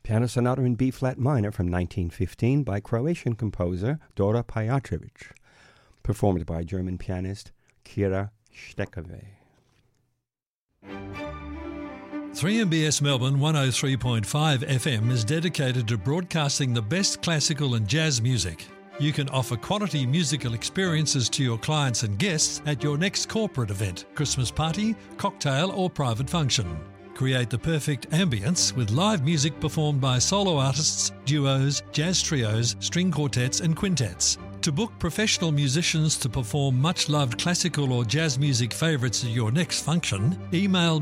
Piano Sonata in B-flat minor from 1915 by Croatian composer Dora Pajacevic, performed by German pianist Kira Stekove. 3MBS Melbourne 103.5 FM is dedicated to broadcasting the best classical and jazz music. You can offer quality musical experiences to your clients and guests at your next corporate event, Christmas party, cocktail or private function. Create the perfect ambience with live music performed by solo artists, duos, jazz trios, string quartets and quintets. To book professional musicians to perform much-loved classical or jazz music favourites at your next function, email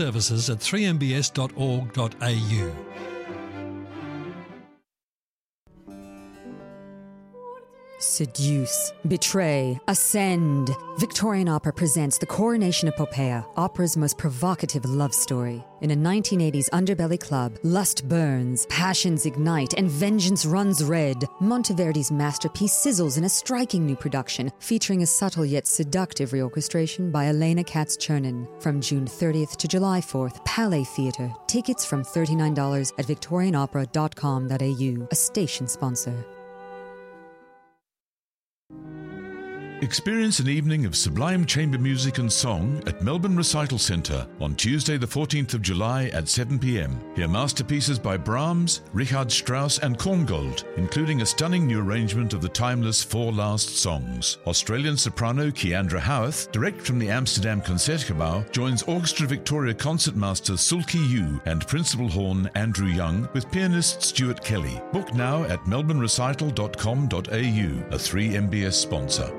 mediaservices@3mbs.org.au. Seduce, betray, ascend. Victorian Opera presents The Coronation Epopeia, opera's most provocative love story. In a 1980s underbelly club, lust burns, passions ignite, and vengeance runs red. Monteverdi's masterpiece sizzles in a striking new production, featuring a subtle yet seductive reorchestration by Elena Katz-Chernin. From June 30th to July 4th, Palais Theatre. Tickets from $39 at victorianopera.com.au, a station sponsor. Experience an evening of sublime chamber music and song at Melbourne Recital Centre on Tuesday the 14th of July at 7 p.m. Hear masterpieces by Brahms, Richard Strauss and Korngold, including a stunning new arrangement of the timeless Four Last Songs. Australian soprano Keandra Howarth, direct from the Amsterdam Concertgebouw, joins Orchestra Victoria concertmaster Sulki Yu and principal horn Andrew Young with pianist Stuart Kelly. Book now at melbournerecital.com.au, a 3MBS sponsor.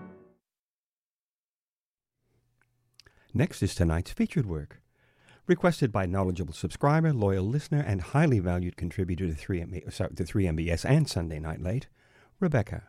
Next is tonight's featured work, requested by knowledgeable subscriber, loyal listener, and highly valued contributor to 3MBS and Sunday Night Late, Rebecca.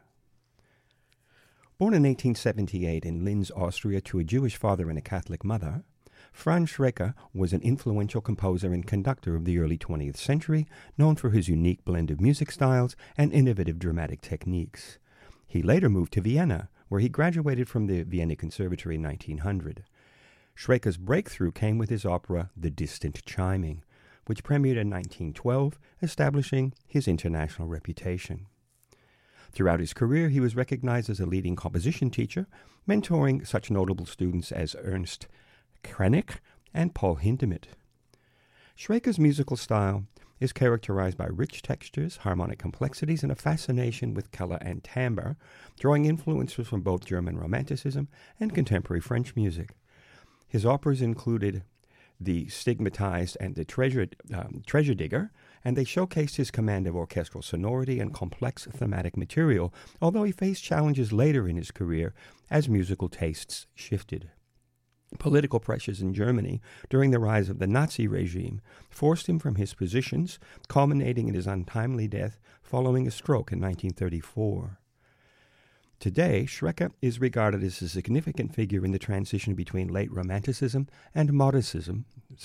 Born in 1878 in Linz, Austria, to a Jewish father and a Catholic mother, Franz Schreker was an influential composer and conductor of the early 20th century, known for his unique blend of music styles and innovative dramatic techniques. He later moved to Vienna, where he graduated from the Vienna Conservatory in 1900. Schreker's breakthrough came with his opera The Distant Chiming, which premiered in 1912, establishing his international reputation. Throughout his career, he was recognized as a leading composition teacher, mentoring such notable students as Ernst Krenek and Paul Hindemith. Schreker's musical style is characterized by rich textures, harmonic complexities, and a fascination with color and timbre, drawing influences from both German Romanticism and contemporary French music. His operas included The Stigmatized and The Treasure Digger, and they showcased his command of orchestral sonority and complex thematic material, although he faced challenges later in his career as musical tastes shifted. Political pressures in Germany during the rise of the Nazi regime forced him from his positions, culminating in his untimely death following a stroke in 1934. Today, Schreker is regarded as a significant figure in the transition between late Romanticism and modernism,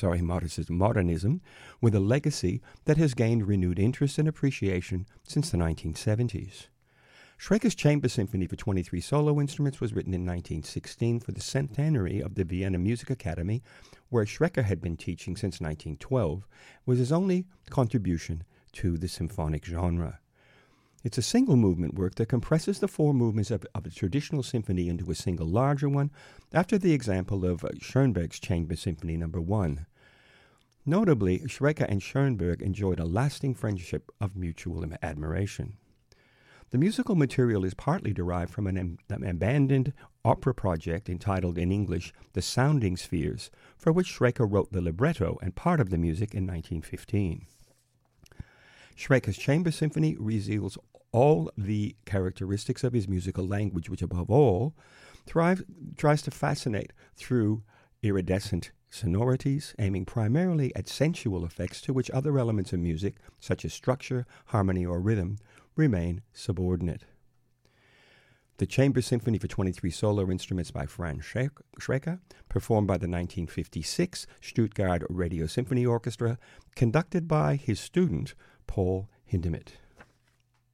with a legacy that has gained renewed interest and appreciation since the 1970s. Schreker's Chamber Symphony for 23 solo instruments was written in 1916 for the centenary of the Vienna Music Academy, where Schreker had been teaching since 1912, was his only contribution to the symphonic genre. It's a single-movement work that compresses the four movements of a traditional symphony into a single larger one, after the example of Schoenberg's Chamber Symphony No. 1. Notably, Schreker and Schoenberg enjoyed a lasting friendship of mutual admiration. The musical material is partly derived from an abandoned opera project entitled in English The Sounding Spheres, for which Schreker wrote the libretto and part of the music in 1915. Schreker's Chamber Symphony reveals all the characteristics of his musical language, which above all tries to fascinate through iridescent sonorities, aiming primarily at sensual effects to which other elements of music, such as structure, harmony, or rhythm, remain subordinate. The Chamber Symphony for 23 solo instruments by Franz Schreker, performed by the 1956 Stuttgart Radio Symphony Orchestra, conducted by his student, Paul Hindemith.